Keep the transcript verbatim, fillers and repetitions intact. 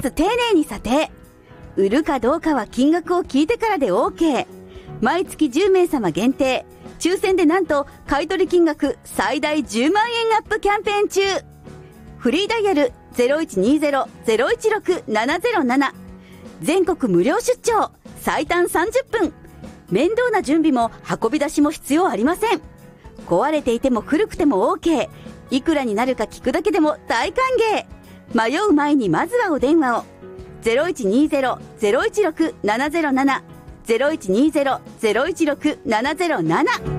ず丁寧に査定。売るかどうかは金額を聞いてからで OK。 毎月じゅうめいさま限定、抽選でなんと買取金額最大じゅうまんえんアップキャンペーン中。フリーダイヤル ゼロいちにゼロ ゼロいちろく ななゼロなな。 全国無料出張、最短さんじゅっぷん。面倒な準備も運び出しも必要ありません。壊れていても古くても OK。 いくらになるか聞くだけでも大歓迎。迷う前にまずはお電話を。 ゼロいちにゼロ ゼロいちろく ななゼロなな ゼロいちにゼロ ゼロいちろく ななゼロなな。